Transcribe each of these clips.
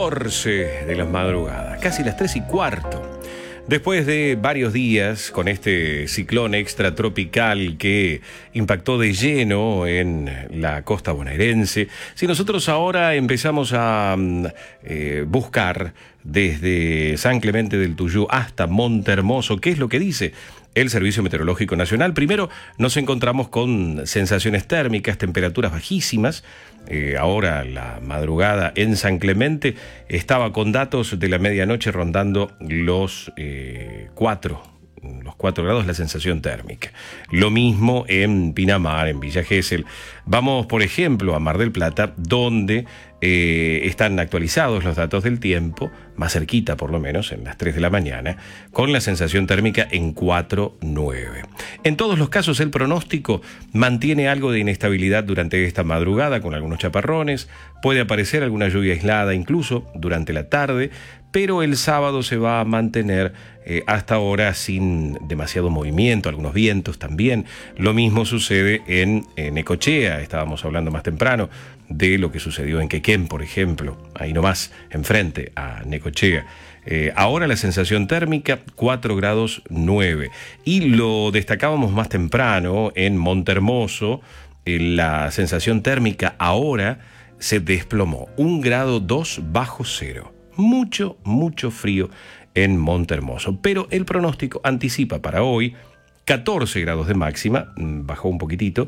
3:14 de la madrugada, casi las 3:15. Después de varios días con este ciclón extratropical que impactó de lleno en la costa bonaerense, si nosotros ahora empezamos a buscar desde San Clemente del Tuyú hasta Montehermoso, ¿qué es lo que dice el Servicio Meteorológico Nacional? Primero nos encontramos con sensaciones térmicas, temperaturas bajísimas. Ahora la madrugada en San Clemente estaba con datos de la medianoche rondando los 4 grados la sensación térmica. Lo mismo en Pinamar, en Villa Gesell. Vamos, por ejemplo, a Mar del Plata, donde están actualizados los datos del tiempo, más cerquita por lo menos, en las 3 de la mañana, con la sensación térmica en 4,9. En todos los casos, el pronóstico mantiene algo de inestabilidad durante esta madrugada, con algunos chaparrones. Puede aparecer alguna lluvia aislada incluso durante la tarde, pero el sábado se va a mantener hasta ahora sin demasiado movimiento, algunos vientos también. Lo mismo sucede en Necochea. Estábamos hablando más temprano de lo que sucedió en Quequén, por ejemplo, ahí nomás, enfrente a Necochea. Ahora la sensación térmica 4,9 grados. Y lo destacábamos más temprano en Montehermoso, la sensación térmica ahora se desplomó, 1,2 grados bajo cero. Mucho frío en Montehermoso, pero el pronóstico anticipa para hoy 14 grados de máxima, bajó un poquitito,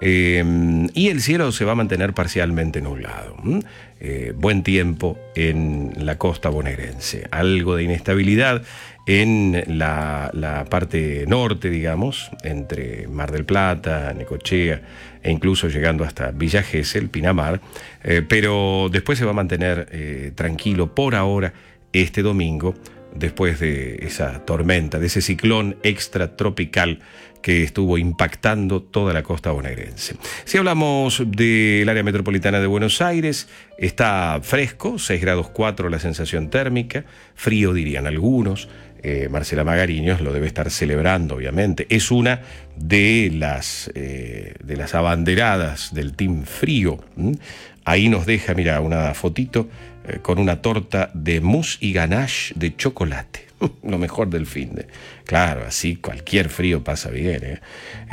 y el cielo se va a mantener parcialmente nublado. Buen tiempo en la costa bonaerense, algo de inestabilidad en la parte norte, digamos, entre Mar del Plata, Necochea e incluso llegando hasta Villa Gesell, Pinamar, pero después se va a mantener tranquilo por ahora este domingo, después de esa tormenta, de ese ciclón extratropical que estuvo impactando toda la costa bonaerense. Si hablamos del área metropolitana de Buenos Aires, está fresco, 6,4 grados la sensación térmica, frío dirían algunos. Marcela Magariños lo debe estar celebrando, obviamente. Es una de las abanderadas del Team Frío. Ahí nos deja, mira, una fotito con una torta de mousse y ganache de chocolate. Lo mejor del finde. Claro, así cualquier frío pasa bien.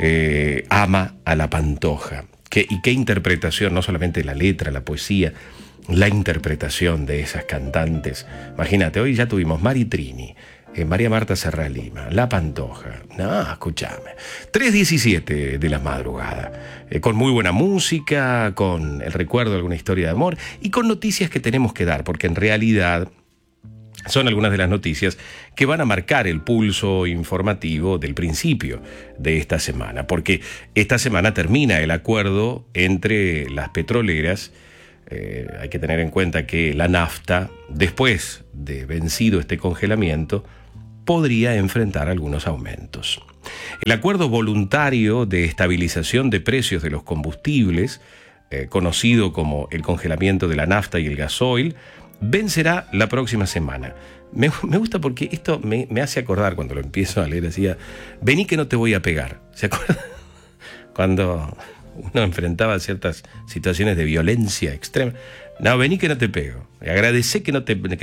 Ama a la Pantoja. Y qué interpretación, no solamente la letra, la poesía, la interpretación de esas cantantes. Imagínate, hoy ya tuvimos Mari Trini, María Marta Serra Lima, La Pantoja. No, escúchame. 3:17 de la madrugada. Con muy buena música, con el recuerdo de alguna historia de amor y con noticias que tenemos que dar, porque en realidad son algunas de las noticias que van a marcar el pulso informativo del principio de esta semana, porque esta semana termina el acuerdo entre las petroleras. Hay que tener en cuenta que la nafta, después de vencido este congelamiento, podría enfrentar algunos aumentos. El acuerdo voluntario de estabilización de precios de los combustibles, conocido como el congelamiento de la nafta y el gasoil, vencerá la próxima semana. Me gusta porque esto me hace acordar, cuando lo empiezo a leer, decía, vení que no te voy a pegar. ¿Se acuerdan? Cuando uno enfrentaba ciertas situaciones de violencia extrema. No, vení que no te pego. Agradecé que no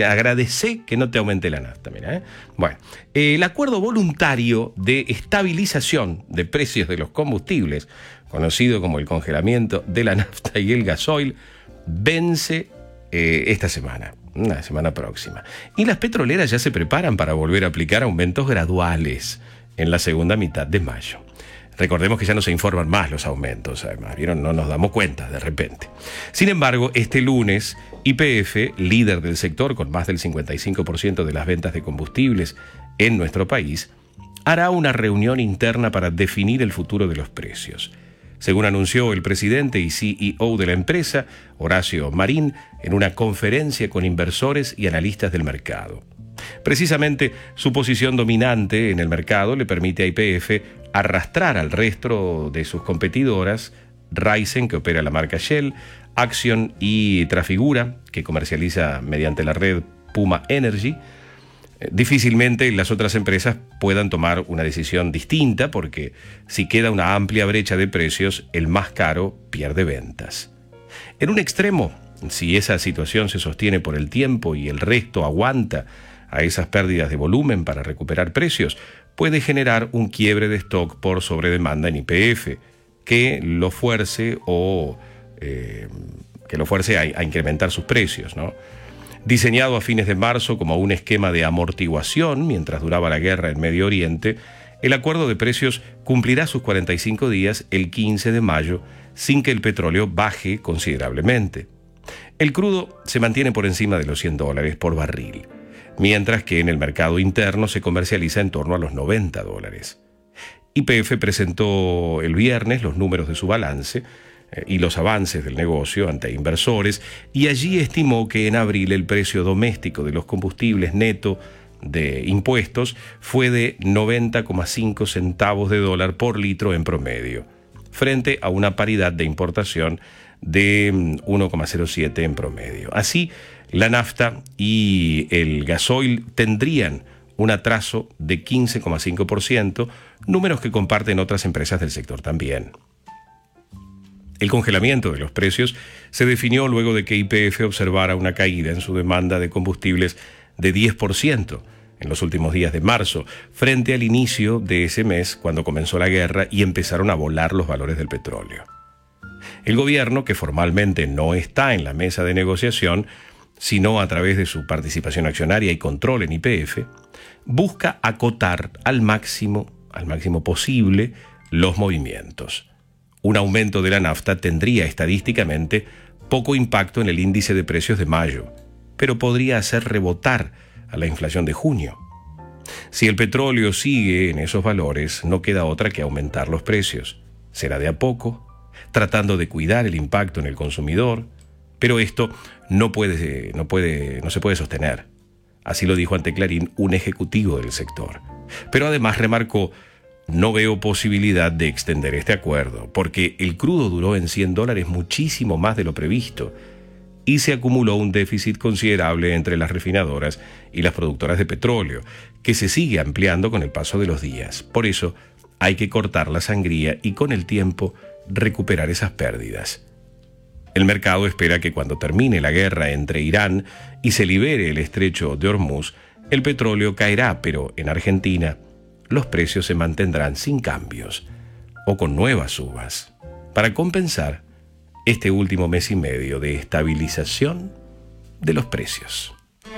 te aumente la nafta. Mira, Bueno, el acuerdo voluntario de estabilización de precios de los combustibles, conocido como el congelamiento de la nafta y el gasoil, vence esta semana, la semana próxima. Y las petroleras ya se preparan para volver a aplicar aumentos graduales en la segunda mitad de mayo. Recordemos que ya no se informan más los aumentos, además, ¿vieron? No nos damos cuenta de repente. Sin embargo, este lunes, YPF, líder del sector con más del 55% de las ventas de combustibles en nuestro país, hará una reunión interna para definir el futuro de los precios. Según anunció el presidente y CEO de la empresa, Horacio Marín, en una conferencia con inversores y analistas del mercado. Precisamente su posición dominante en el mercado le permite a YPF arrastrar al resto de sus competidoras, Raízen, que opera la marca Shell, Action y Trafigura, que comercializa mediante la red Puma Energy. Difícilmente las otras empresas puedan tomar una decisión distinta, porque si queda una amplia brecha de precios, el más caro pierde ventas. En un extremo, si esa situación se sostiene por el tiempo y el resto aguanta a esas pérdidas de volumen para recuperar precios, puede generar un quiebre de stock por sobredemanda en YPF, que lo fuerce a incrementar sus precios, ¿no? Diseñado a fines de marzo como un esquema de amortiguación mientras duraba la guerra en Medio Oriente, el acuerdo de precios cumplirá sus 45 días el 15 de mayo sin que el petróleo baje considerablemente. El crudo se mantiene por encima de los $100 por barril, mientras que en el mercado interno se comercializa en torno a los $90. YPF presentó el viernes los números de su balance y los avances del negocio ante inversores, y allí estimó que en abril el precio doméstico de los combustibles neto de impuestos fue de 90,5 centavos de dólar por litro en promedio, frente a una paridad de importación de 1,07 en promedio. Así, la nafta y el gasoil tendrían un atraso de 15,5%, números que comparten otras empresas del sector también. El congelamiento de los precios se definió luego de que YPF observara una caída en su demanda de combustibles de 10% en los últimos días de marzo, frente al inicio de ese mes cuando comenzó la guerra y empezaron a volar los valores del petróleo. El gobierno, que formalmente no está en la mesa de negociación, sino a través de su participación accionaria y control en YPF, busca acotar al máximo posible los movimientos. Un aumento de la nafta tendría estadísticamente poco impacto en el índice de precios de mayo, pero podría hacer rebotar a la inflación de junio. Si el petróleo sigue en esos valores, no queda otra que aumentar los precios. Será de a poco, tratando de cuidar el impacto en el consumidor, pero esto no se puede sostener. Así lo dijo ante Clarín un ejecutivo del sector. Pero además remarcó: no veo posibilidad de extender este acuerdo, porque el crudo duró en $100 muchísimo más de lo previsto, y se acumuló un déficit considerable entre las refinadoras y las productoras de petróleo, que se sigue ampliando con el paso de los días. Por eso hay que cortar la sangría y con el tiempo recuperar esas pérdidas. El mercado espera que cuando termine la guerra entre Irán y se libere el estrecho de Hormuz, el petróleo caerá, pero en Argentina los precios se mantendrán sin cambios o con nuevas subas, para compensar este último mes y medio de estabilización de los precios.